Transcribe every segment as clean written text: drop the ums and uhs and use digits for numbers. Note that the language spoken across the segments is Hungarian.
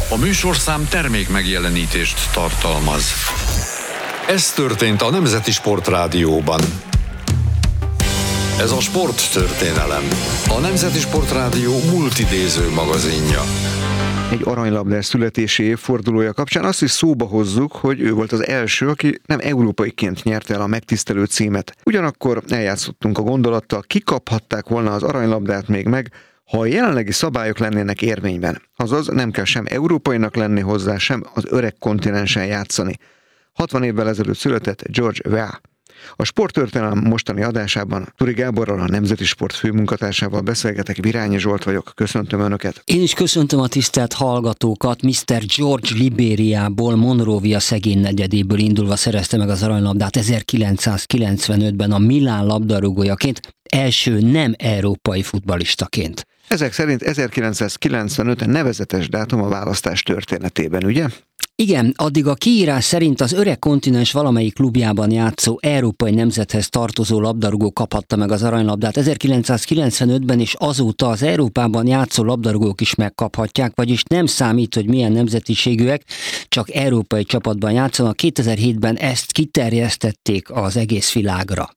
A műsorszám termék megjelenítést tartalmaz. Ez történt a Nemzeti Sportrádióban. Ez a sporttörténelem. A Nemzeti Sportrádió multidéző magazinja. Egy aranylabdás születési évfordulója kapcsán azt is szóba hozzuk, hogy ő volt az első, aki nem európaiként nyerte el a megtisztelő címet. Ugyanakkor eljátszottunk a gondolattal, kikaphatták volna az aranylabdát még meg, ha a jelenlegi szabályok lennének érvényben. Azaz nem kell sem európainak lenni hozzá, sem az öreg kontinensen játszani. 60 évvel ezelőtt született George Weah. A sporttörténelem mostani adásában Turi Gáborral, a Nemzeti Sport főmunkatársával beszélgetek. Virányi Zsolt vagyok, köszöntöm Önöket. Én is köszöntöm a tisztelt hallgatókat. Mr. George Libériából, Monrovia szegény negyedéből indulva szerezte meg az aranylabdát 1995-ben a Milán labdarúgójaként, első nem európai futballistaként. Ezek szerint 1995 nevezetes dátum a választás történetében, ugye? Igen, addig a kiírás szerint az öreg kontinens valamelyik klubjában játszó európai nemzethez tartozó labdarúgó kaphatta meg az aranylabdát 1995-ben, és azóta az Európában játszó labdarúgók is megkaphatják, vagyis nem számít, hogy milyen nemzetiségűek, csak európai csapatban játszanak. 2007-ben ezt kiterjesztették az egész világra.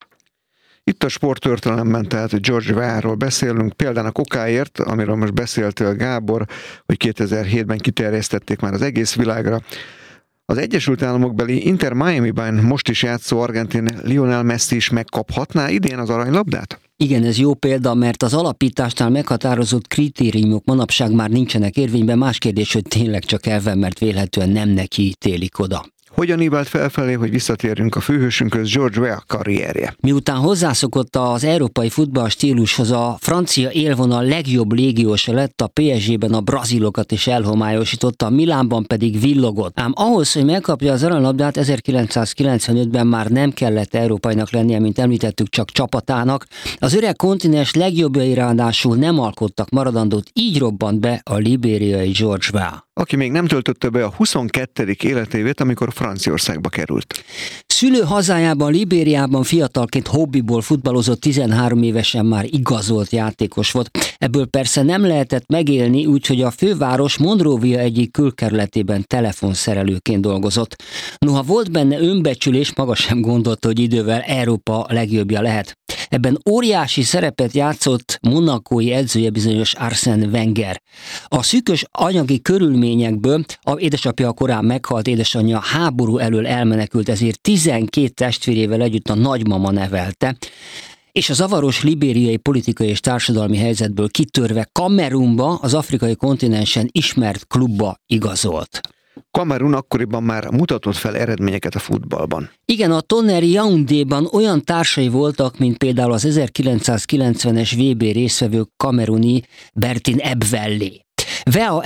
Itt a sporttörténelemben tehát George Weahról beszélünk, példának okáért, amiről most beszéltél Gábor, hogy 2007-ben kiterjesztették már az egész világra. Az Egyesült Államokbeli Inter Miamiban most is játszó argentin Lionel Messi is megkaphatná idén az aranylabdát? Igen, ez jó példa, mert az alapításnál meghatározott kritériumok manapság már nincsenek érvényben. Más kérdés, hogy tényleg csak elven, mert vélhetően nem neki ítélik oda. Hogyan ívált felfelé, hogy visszatérjünk a főhősünkhöz, George Weah karrierje? Miután hozzászokott az európai futball stílushoz, a francia élvonal legjobb légiósa lett, a PSG-ben a brazilokat is elhomályosította, a Milánban pedig villogott. Ám ahhoz, hogy megkapja az aranylabdát, 1995-ben már nem kellett európainak lennie, mint említettük, csak csapatának. Az öreg kontinens legjobbjai ráadásul nem alkottak maradandót, így robbant be a libériai George Weah, aki még nem töltötte be a 22. életévét, amikor Franciaországba került. Szülő hazájában, Libériában fiatalként hobbiból futballozott, 13 évesen már igazolt játékos volt. Ebből persze nem lehetett megélni, úgyhogy a főváros Monrovia egyik külkerületében telefonszerelőként dolgozott. Noha volt benne önbecsülés, maga sem gondolta, hogy idővel Európa legjobbja lehet. Ebben óriási szerepet játszott monakói edzője, bizonyos Arsène Wenger. A szűkös anyagi körülményekből édesapja korán meghalt, édesanyja háború elől elmenekült, ezért 12 testvérével együtt a nagymama nevelte, és a zavaros libériai politikai és társadalmi helyzetből kitörve Kamerunba, az afrikai kontinensen ismert klubba igazolt. Kamerun akkoriban már mutatott fel eredményeket a futballban. Igen, a Tonnerre Yaoundéban olyan társai voltak, mint például az 1990-es VB résztvevő kameruni Bertin Ebvellé. Weah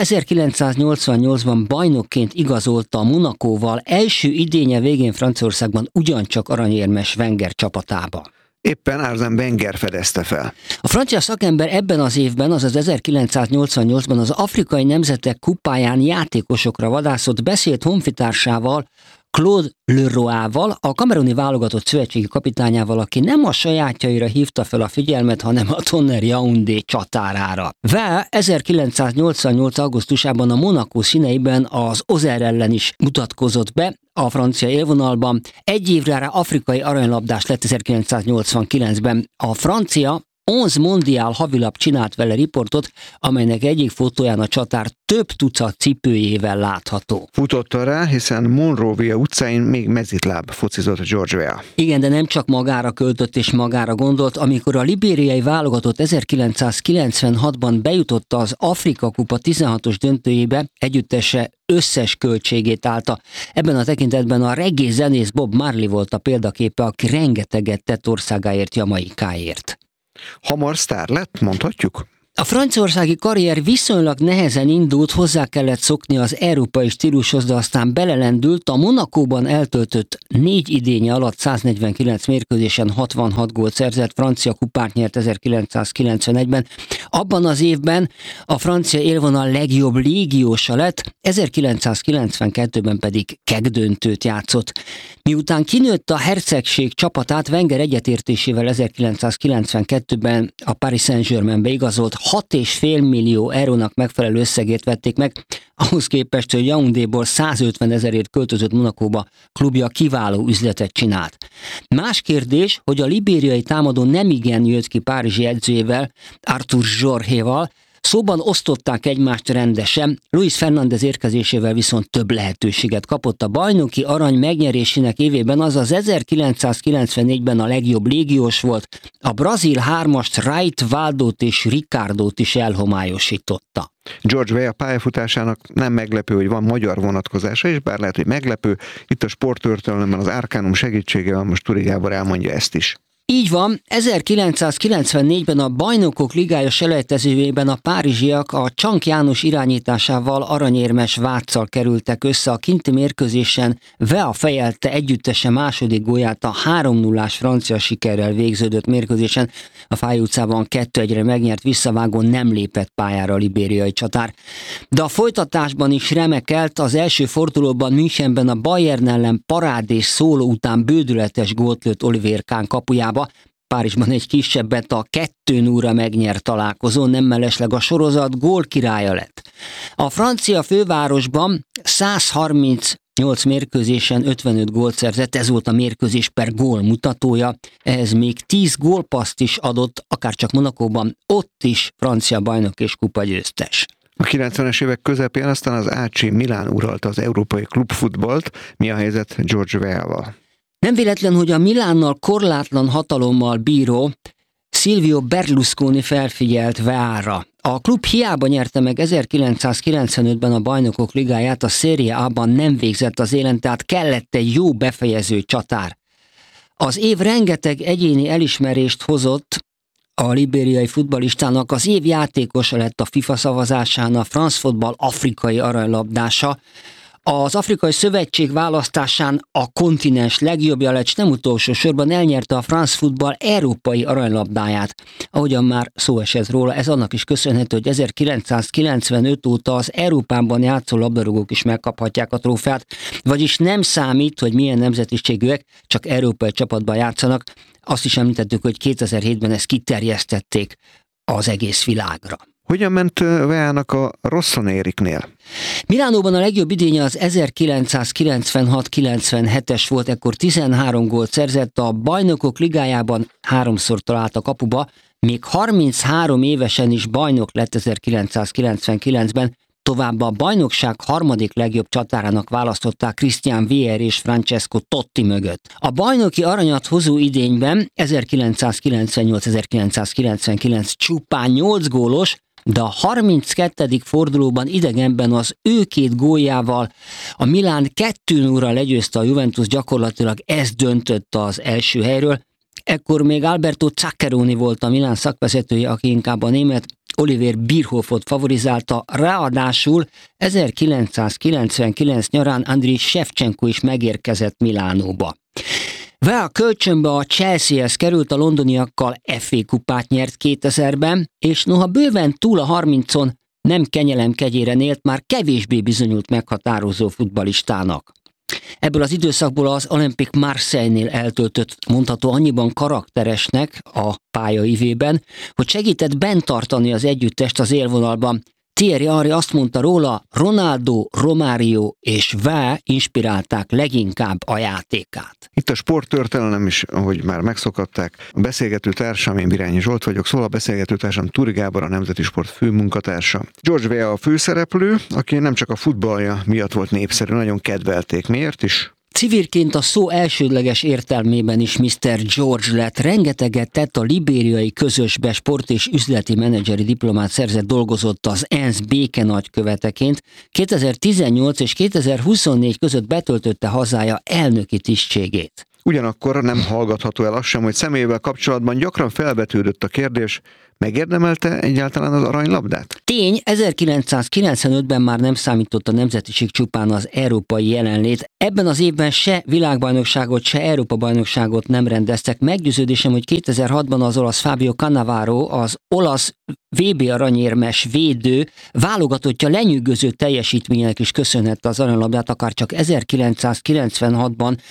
1988-ban bajnokként igazolta a Monakóval, első idénye végén Franciaországban ugyancsak aranyérmes Wenger csapatába. Éppen Arsène Wenger fedezte fel. A francia szakember ebben az évben, azaz 1988-ban az Afrikai Nemzetek Kupáján játékosokra vadászott, beszélt honfitársával, Claude Leroy-val, a kameruni válogatott szövetségi kapitányával, aki nem a sajátjaira hívta fel a figyelmet, hanem a Tonnerre Yaoundé csatárára. Weah 1988. augusztusában a Monaco színeiben az Auxerre ellen is mutatkozott be a francia élvonalban. Egy évre rá afrikai aranylabdás lett 1989-ben. A francia 11 mondiál havilap csinált vele riportot, amelynek egyik fotóján a csatár több tucat cipőjével látható. Futotta rá, hiszen Monrovia utcáin még mezitláb focizott George Weah. Igen, de nem csak magára költött és magára gondolt. Amikor a libériai válogatott 1996-ban bejutott az Afrika Kupa 16-os döntőjébe, együttese összes költségét állta. Ebben a tekintetben a reggae zenész Bob Marley volt a példaképe, aki rengeteget tett országáért, Jamaikáért. Hamar sztár lett, mondhatjuk? A franciaországi karrier viszonylag nehezen indult, hozzá kellett szokni az európai stílushoz, de aztán belelendült. A Monakóban eltöltött 4 idénye alatt 149 mérkőzésen 66 gólt szerzett, francia kupát nyert 1991-ben. Abban az évben a francia élvonal legjobb légiósa lett, 1992-ben pedig kegdöntőt játszott. Miután kinőtt a hercegség csapatát, Wenger egyetértésével 1992-ben a Paris Saint-Germainbe igazolt, 6,5 millió eurónak megfelelő összegét vették meg, ahhoz képest, hogy Yaoundéból 150 000-ért költözött Monacóba, klubja kiváló üzletet csinált. Más kérdés, hogy a libériai támadó nemigen jött ki párizsi edzőjével, Arthur Jorge-val, szóban osztották egymást rendesen, Luis Fernández érkezésével viszont több lehetőséget kapott. A bajnoki arany megnyerésének évében, azaz 1994-ben a legjobb légiós volt, a brazil hármast Wright, Valdót és Ricardót is elhomályosította. George Weah pályafutásának nem meglepő, hogy van magyar vonatkozása, és bár lehet, hogy meglepő, itt a sporttörténelemben az Arcanum segítségével most Turi Gábor elmondja ezt is. Így van, 1994-ben a Bajnokok Ligája selejtezőjében a párizsiak a Csank János irányításával aranyérmes Váccal kerültek össze. A kinti mérkőzésen Weah fejelte együttese második gólját a 3-0-ás francia sikerrel végződött mérkőzésen. A Fáy utcában 2-1-re megnyert visszavágón nem lépett pályára a libériai csatár. De a folytatásban is remekelt, az első fordulóban Münchenben a Bayern ellen parádés szóló után bődületes gólt lőtt Oliver Kahn kapujába. Párizsban egy kisebbet a 2-0-ra megnyert találkozón, nem mellesleg a sorozat gólkirálya lett. A francia fővárosban 138 mérkőzésen 55 gólt szerzett, ez volt a mérkőzés per gól mutatója, ehhez még 10 gólpasszt is adott, akárcsak Monacóban, ott is francia bajnok és kupagyőztes. A 90-es évek közepén aztán az AC Milán uralta az európai klubfutballt. Mi a helyzet George Weah-val? Nem véletlen, hogy a Milánnal korlátlan hatalommal bíró Silvio Berlusconi felfigyelt Weahra. A klub hiába nyerte meg 1995-ben a Bajnokok Ligáját, a Serie A-ban nem végzett az élen, tehát kellett egy jó befejező csatár. Az év rengeteg egyéni elismerést hozott a libériai futballistának, az év játékosa lett a FIFA szavazásán a France Football afrikai aranylabdása, az Afrikai Szövetség választásán a kontinens legjobbja lett, s nem utolsó sorban elnyerte a France Football európai aranylabdáját. Ahogyan már szó esett róla, ez annak is köszönhető, hogy 1995 óta az Európában játszó labdarúgók is megkaphatják a trófeát, vagyis nem számít, hogy milyen nemzetiségűek, csak európai csapatban játszanak. Azt is említettük, hogy 2007-ben ezt kiterjesztették az egész világra. Hogyan ment Weahnak a Rossonériknél? Milánóban a legjobb idénye az 1996-97-es volt, ekkor 13 gólt szerzett, a Bajnokok Ligájában 3-szor talált a kapuba, még 33 évesen is bajnok lett 1999-ben, továbbá a bajnokság harmadik legjobb csatárának választották Christian Vier és Francesco Totti mögött. A bajnoki aranyat hozó idényben 1998-1999 csupán 8 gólos, de a 32. fordulóban idegenben az ő 2 góljával a Milán 2-0-ra legyőzte a Juventus, gyakorlatilag ez döntött az első helyről. Ekkor még Alberto Zaccheroni volt a Milán szakvezetője, aki inkább a német Oliver Bierhofot favorizálta, ráadásul 1999 nyarán Andriy Shevchenko is megérkezett Milánóba. Weah kölcsönbe a Chelseahez került, a londoniakkal FA kupát nyert 2000-ben, és noha bőven túl a 30-on nem kenyelem kegyére élt, már kevésbé bizonyult meghatározó futballistának. Ebből az időszakból az Olympique Marseille-nél eltöltött mondható annyiban karakteresnek a pályaivében, hogy segített bent tartani az együttest az élvonalban. Thierry Henry azt mondta róla, Ronaldo, Romário és Weah inspirálták leginkább a játékát. Itt a sporttörténelem is, ahogy már megszokatták, a beszélgető társam, én Birányi Zsolt vagyok, szóval a beszélgető társam Turi Gábor, a Nemzeti Sport főmunkatársa. George Weah a főszereplő, aki nem csak a futballja miatt volt népszerű, nagyon kedvelték. Miért is? Civilként a szó elsődleges értelmében is Mr. George lett, rengeteget tett a libériai közösbe, sport- és üzleti menedzseri diplomát szerzett, dolgozott az ENSZ békenagyköveteként. 2018 és 2024 között betöltötte hazája elnöki tisztségét. Ugyanakkor nem hallgatható el az sem, hogy személyével kapcsolatban gyakran felvetődött a kérdés, megérdemelte egyáltalán az aranylabdát? Tény, 1995-ben már nem számított a nemzetiség, csupán az európai jelenlét. Ebben az évben se világbajnokságot, se Európa-bajnokságot nem rendeztek. Meggyőződésem, hogy 2006-ban az olasz Fabio Cannavaro, az olasz VB aranyérmes védő válogatottja lenyűgöző teljesítménynek is köszönhette az aranylabdát, akár csak 1996-ban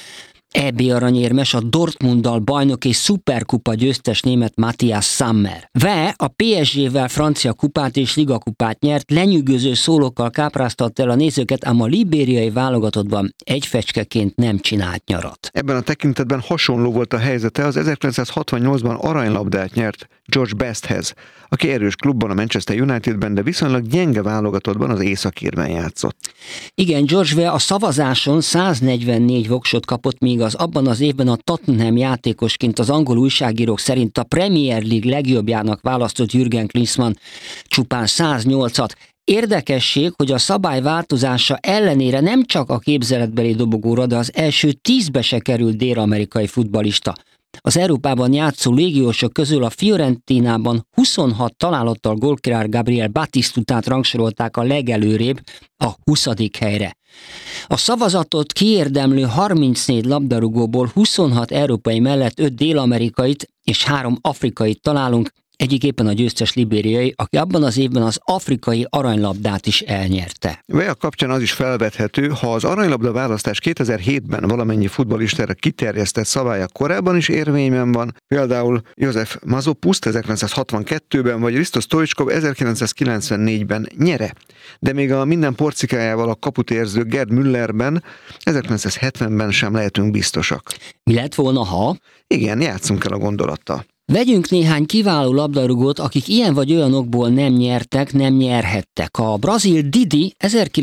EB aranyérmes, a Dortmunddal bajnok és szuperkupa győztes német Matthias Sammer. Ve a PSG-vel francia kupát és ligakupát nyert, lenyűgöző szólókkal kápráztatta el a nézőket, ám a libériai válogatottban egy fecskeként nem csinált nyarat. Ebben a tekintetben hasonló volt a helyzete az 1968-ban aranylabdát nyert George Besthez, aki erős klubban, a Manchester Unitedben, de viszonylag gyenge válogatottban, az Észak-Írben játszott. Igen, George Weah a szavazáson 144 voksot kapott, míg az abban az évben a Tottenham játékosként az angol újságírók szerint a Premier League legjobbjának választott Jürgen Klinsmann csupán 108-at. Érdekesség, hogy a szabály változása ellenére nem csak a képzeletbeli dobogóra, de az első 10-be se került dél-amerikai futballista. Az Európában játszó légiósok közül a Fiorentinában 26 találattal gólkirály Gabriel Batistutát rangsorolták a legelőrébb, a 20. helyre. A szavazatot kiérdemlő 34 labdarúgóból 26 európai mellett 5 dél-amerikait és 3 afrikait találunk, egyik éppen a győztes libériai, aki abban az évben az afrikai aranylabdát is elnyerte. Weah kapcsán az is felvethető, ha az aranylabda választás 2007-ben valamennyi futballistára kiterjesztett szabálya korábban is érvényben van, például József Mazopust 1962-ben vagy Risto Stoichkov 1994-ben nyere, de még a minden porcikájával a kaput érző Gerd Müllerben 1970-ben sem lehetünk biztosak. Mi lett volna, ha? Igen, játszunk el a gondolattal. Vegyünk néhány kiváló labdarúgót, akik ilyen vagy olyan okból nem nyertek, nem nyerhettek. A brazil Didi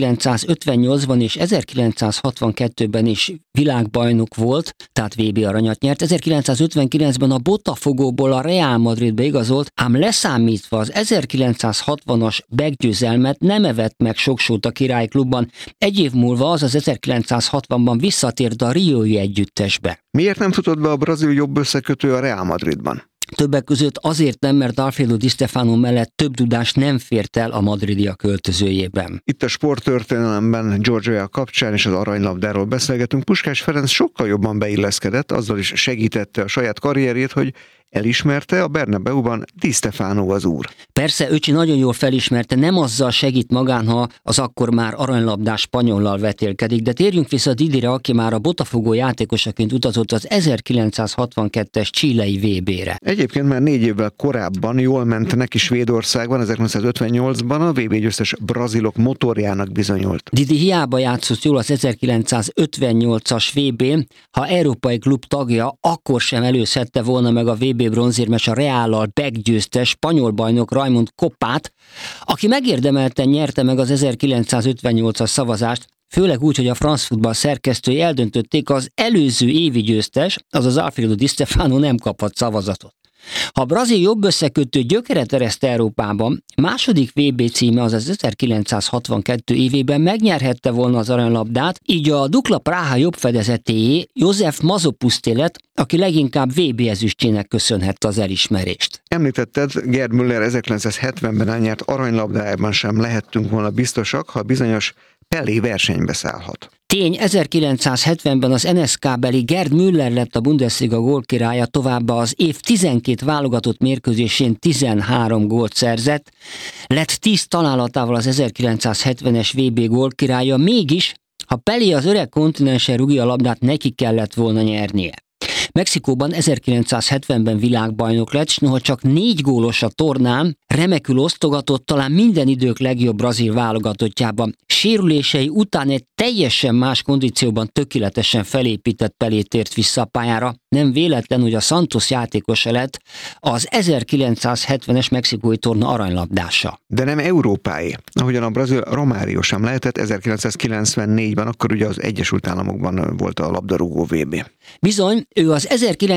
1958-ban és 1962-ben is világbajnok volt, tehát VB aranyat nyert. 1959-ben a Botafogóból a Real Madridbe igazolt, ám leszámítva az 1960-as meggyőzelmet nem evett meg soksót a királyklubban. Egy év múlva, azaz 1960-ban visszatért a Riói együttesbe. Miért nem futott be a brazil jobb összekötő a Real Madridban? Többek között azért nem, mert Alfredo Di Stefano mellett több tudás nem fért el a madridiak költözőjében. Itt a sporttörténelemben George Weah kapcsán és az aranylabdáról beszélgetünk. Puskás Ferenc sokkal jobban beilleszkedett, azzal is segítette a saját karrierjét, hogy elismerte a Bernabeuban Di Stefano az úr. Persze, öcsi nagyon jól felismerte, nem azzal segít magán, ha az akkor már aranylabdás spanyollal vetélkedik, de térjünk vissza Didire, aki már a Botafogo játékosaként utazott az 1962-es chilei VB-re. Egyébként már 4 évvel korábban jól ment neki Svédországban, 1958-ban a VB győztes brazilok motorjának bizonyult. Didi hiába játszott jól az 1958-as VB-n, ha európai klub tagja, akkor sem előzhette volna meg a VB bronzérmes a Reállal meggyőztes spanyol bajnok Raimond Koppát, aki megérdemelten nyerte meg az 1958-as szavazást, főleg úgy, hogy a France Football szerkesztői eldöntötték, az előző évi győztes, azaz Alfredo Di Stefano nem kaphat szavazatot. Ha a brazil jobb összekötő gyökeret ereszte Európában, második VB címe, azaz 1962 évében megnyerhette volna az aranylabdát, így a Dukla Praha jobb fedezetéjé József Mazopusté lett, aki leginkább VB ezüstjének köszönhette az elismerést. Említetted, Gerd Müller 1970-ben elnyert aranylabdájában sem lehettünk volna biztosak, ha bizonyos Pelé versenybe szállhat. Tény, 1970-ben az NSK-beli Gerd Müller lett a Bundesliga gólkirálya, továbbá az év 12 válogatott mérkőzésén 13 gólt szerzett, lett 10 találatával az 1970-es VB gólkirálya, mégis, ha Pelé az öreg kontinensen rúgja a labdát, neki kellett volna nyernie. Mexikóban 1970-ben világbajnok lett, s noha csak 4 gólos a tornán, remekül osztogatott talán minden idők legjobb brazil válogatottjában. Sérülései után egy teljesen más kondícióban tökéletesen felépített Pelé tért vissza a pályára. Nem véletlen, hogy a Santos játékosa lett az 1970-es mexikói torna aranylabdása. De nem európái, ahogyan a brazil Romário sem lehetett 1994-ben, akkor ugye az Egyesült Államokban volt a labdarúgó VB. Bizony, ő az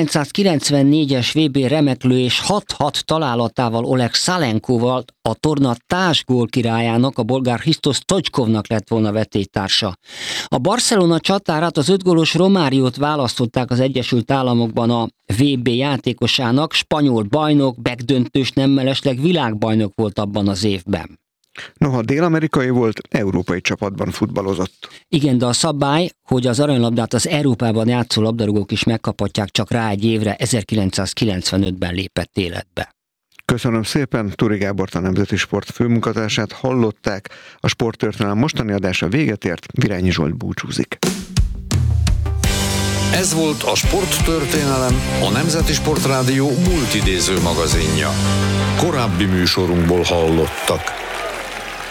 1994-es VB remeklő és 6-6 találatával Oleg Szalenkoval a torna társgól királyának, a bolgár Hristo Stoichkovnak lett volna vetélytársa. A Barcelona csatárát, az 5 gólos Romáriót választották az Egyesült Államokban a VB játékosának, spanyol bajnok, megdöntős, nem mellesleg világbajnok volt abban az évben. Noha dél-amerikai volt, európai csapatban futballozott. Igen, de a szabály, hogy az aranylabdát az Európában játszó labdarúgók is megkaphatják csak rá egy évre, 1995-ben lépett életbe. Köszönöm szépen, Turi Gábort, a Nemzeti Sport főmunkatársát hallották. A Sporttörténelem mostani adása véget ért, Virányi Zsolt búcsúzik. Ez volt a Sporttörténelem, a Nemzeti Sportrádió multidéző magazinja. Korábbi műsorunkból hallottak.